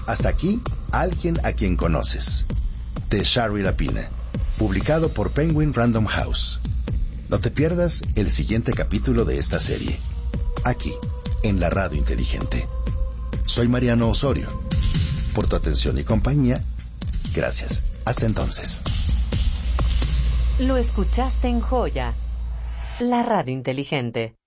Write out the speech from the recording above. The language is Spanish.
Hasta aquí, Alguien a quien conoces, de Shari Lapine, publicado por Penguin Random House. No te pierdas el siguiente capítulo de esta serie, aquí, en la Radio Inteligente. Soy Mariano Osorio. Por tu atención y compañía, gracias. Hasta entonces. Lo escuchaste en Joya, la Radio Inteligente.